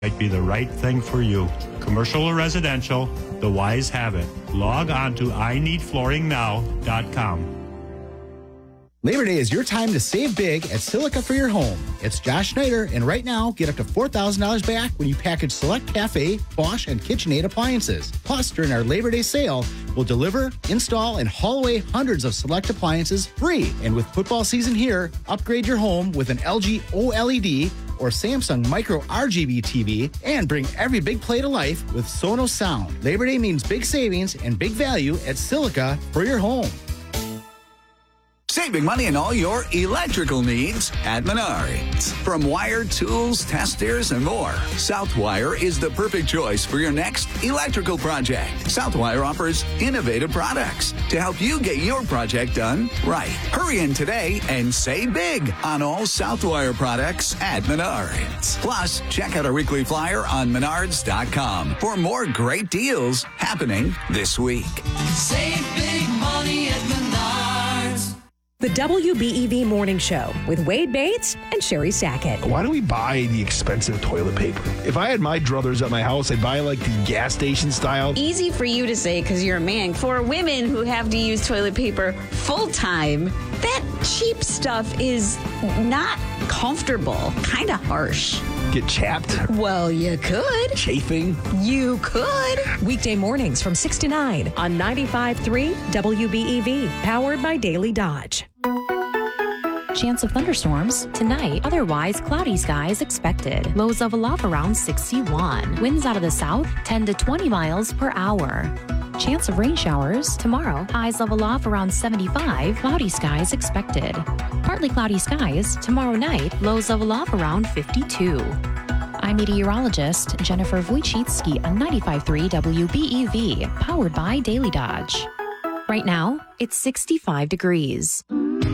might be the right thing for you. Commercial or residential, the whys have it. Log on to ineedflooringnow.com. Labor Day is your time to save big at Silica for your home. It's Josh Schneider, and right now, get up to $4,000 back when you package select Cafe, Bosch, and KitchenAid appliances. Plus, during our Labor Day sale, we'll deliver, install, and haul away hundreds of select appliances free. And with football season here, upgrade your home with an LG OLED or Samsung Micro RGB TV and bring every big play to life with Sonos Sound. Labor Day means big savings and big value at Silica for your home. Saving money on all your electrical needs at Menards. From wire, tools, testers, and more, Southwire is the perfect choice for your next electrical project. Southwire offers innovative products to help you get your project done right. Hurry in today and save big on all Southwire products at Menards. Plus, check out our weekly flyer on Menards.com for more great deals happening this week. Save big money at Menards. The WBEV Morning Show with Wade Bates and Sherry Sackett. Why do we buy the expensive toilet paper? If I had my druthers at my house, I'd buy like the gas station style. Easy for you to say because you're a man. For women who have to use toilet paper full time, that cheap stuff is not comfortable. Kind of harsh. Get chapped? Well, you could. Chafing? You could. Weekday mornings from 6 to 9 on 95.3 WBEV, powered by Daily Dodge. Chance of thunderstorms tonight. Otherwise, cloudy skies expected. Lows of aloft around 61. Winds out of the south 10 to 20 miles per hour. Chance of rain showers tomorrow. Highs level off around 75. Cloudy skies expected. Partly cloudy skies tomorrow night. Lows level off around 52. I'm meteorologist Jennifer Wojcicki on 95.3 WBEV, powered by Daily Dodge. Right now, it's 65 degrees.